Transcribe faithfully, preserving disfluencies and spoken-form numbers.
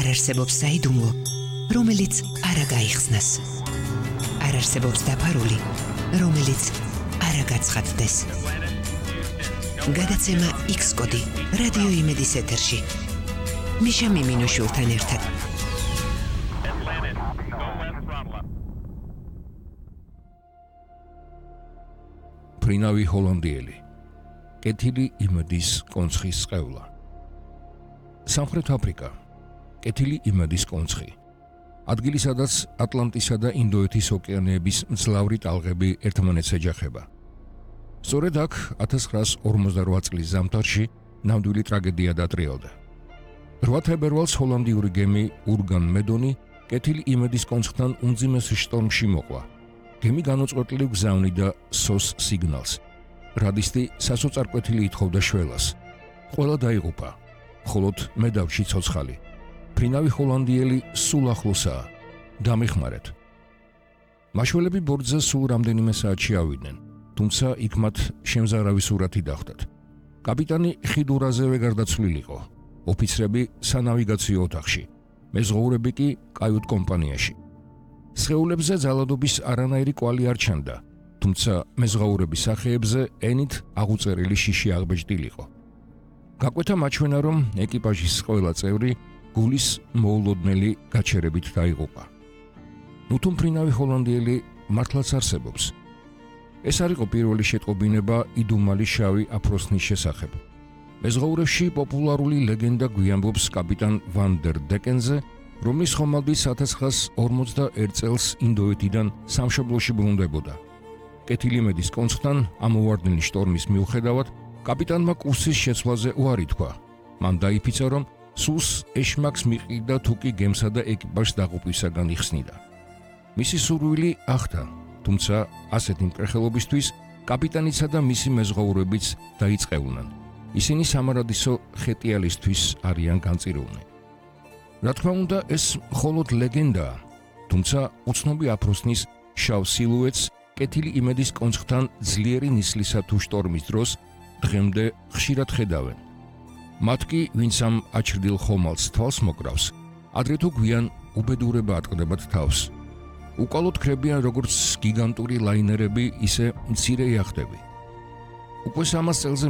არ არსებობს საიდუმლო, რომელიც არ გაიხსნას. არ არსებობს დაფარული, რომელიც არ გაცხადდეს. გადაცემა X კოდი რადიო იმედის ეთერში. მიშა მიმინოშვილთან ერთად. ფრინავი ჰოლანდიელი. კეთილი იმედის კონცხის სხეულა. სამხრეთ აფრიკა. კეთილი იმედის კონცხი. ადგილი, სადაც ატლანტისა და ინდოეთის ოკეანეების მძლავრი ტალღები ერთმანეთს ეჯახება. სწორედ აქ ათას ცხრაას ორმოცდარვა წლის ზამთარში ნამდვილი ტრაგედია დატრიალდა. რვა თებერვალს ჰოლანდიური გემი ურგან მედონი კეთილი იმედის კონცხთან უმძიმეს შტორმში მოყვა. გემი განუწყვეტლივ გზავნიდა სოს სიგნალს. რადისტი სასოწარკვეთილი ითხოვდა შველას. ყველა დაიღუპა, მხოლოდ მე დავში ცოცხალი. ფრინავი ჰოლანდიელი სულ ახლოსაა. დამიხმარეთ. მაშველები ბორტზე სულ რამდენიმე საათში ავიდნენ, თუმცა იქ მათ შემზარავი სურათი დახვდათ. კაპიტანი ხიდურაზევე გარდაცვლილიყო, ოფიცრები სანავიგაციო ოთახში, მეზღვაურები კი კაიუტ კომპანიაში. სხეულებზე ძალადობის არანაირი კვალი არ ჩანდა, თუმცა მეზღვაურების სახეებზე ენით აღუწერილი შიში აღბეჭდილიყო. გაკვეთა მაჩვენა, რომ ეკიპაჟის ყველა წევრი გულის მოულოდნელი გაჩერებით დაიღუპა. ნუთუმფრინავი ჰოლანდიელი მართლაც არსებობს. ეს არ იყო პირველი შეტყობინება იდუმალი შავი აფროსნის შესახებ. მეზღვაურებში პოპულარული ლეგენდა გვიამბობს კაპიტან ვან დერ დეკენზე, რომლის ხომალდის ათას ცხრაას ორმოცდაერთ წელს ინდოეთიდან სამშობლოში ბრუნდებოდა. კეთილი იმედის კონცხთან ამოვარდნილი შტორმის მიუხედავად, კაპიტანმა კურსის შეცვლაზე უარი თქვა. მან დაიფიცა, რომ სულს ეშმაკს მიყიდა თუ კი გემსა და ეკიპაჟს დაღუპვისაგან იხსნიდა. მისი სურვილი ახდა, თუმცა ასეთი მკრეხელობისთვის კაპიტანიცა და მისი მეზღვაურებიც დაიწყევლნენ. ისინი სამარადისო ხეტიალისთვის არიან განწირულნი. რა თქმა უნდა, ეს მხოლოდ ლეგენდაა, თუმცა უცნობი აფროსნის შავ სილუეტს კეთილი იმედის კონცხთან ძლიერი ნისლისა თუ შტორმის დროს დღემდე ხშირად ხედავენ. მათ კი, ვინც ამ აჩრდილ ხომალდს თვალს მოკრავს, ადრე თუ გვიან უბედურება ატყდებათ თავს. უკვალოდ ქრებიან როგორც გიგანტური ლაინერები, ისე მცირე იახტები. უკვე სამას წელზე